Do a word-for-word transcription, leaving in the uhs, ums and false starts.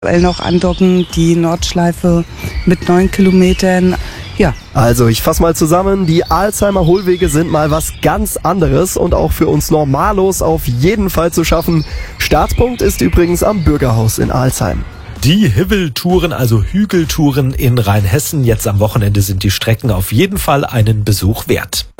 noch andocken, die Nordschleife mit neun Kilometern. Ja. Also ich fasse mal zusammen, die Alzheimer Hohlwege sind mal was ganz anderes und auch für uns Normalos auf jeden Fall zu schaffen. Startpunkt ist übrigens am Bürgerhaus in Alzheim. Die Hiveltouren, also Hügeltouren in Rheinhessen. Jetzt am Wochenende sind die Strecken auf jeden Fall einen Besuch wert.